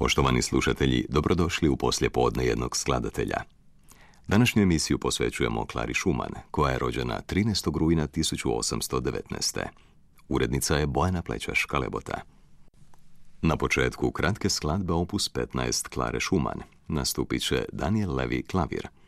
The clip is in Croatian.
Poštovani slušatelji, dobrodošli u poslijepodne jednog skladatelja. Današnju emisiju posvećujemo Klari Schumann, koja je rođena 13. rujna 1819. Urednica je Bojana Plećaš-Kalebota. Na početku kratke skladbe opus 15 Klare Schumann nastupit će Daniel Levy klavir.